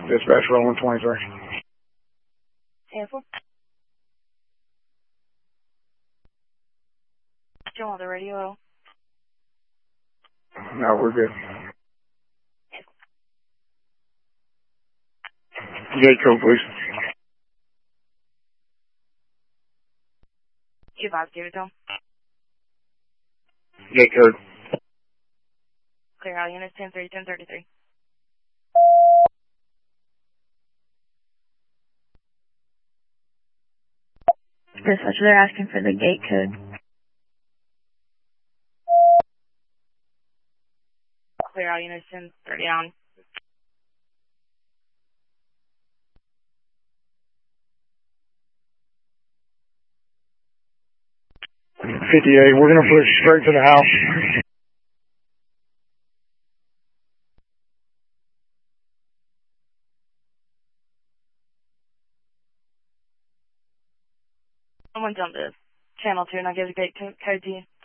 Dispatch rolling 23. Cancel. Do you want the radio? No, we're good. Gate code, please. 25, give it to him. Gate code. Clear all units 10-3, 10-33. Dispatch, they're asking for the gate code. Clear all units 10-30 on. We're going to push straight to the house. Someone jump to channel 2 and I'll give the gate code to you.